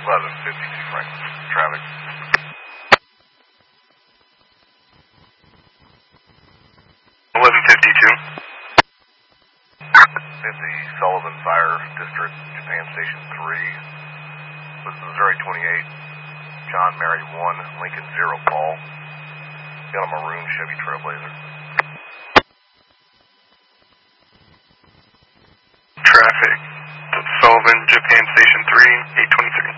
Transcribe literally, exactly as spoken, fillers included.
eleven fifty-two Franklin. Traffic. eleven fifty-two. fifty Sullivan Fire District, Japan Station three. This is Missouri twenty-eight. John Mary one, Lincoln zero Paul. Got a maroon Chevy Trailblazer. Traffic. Sullivan, Japan Station three, eight twenty-three.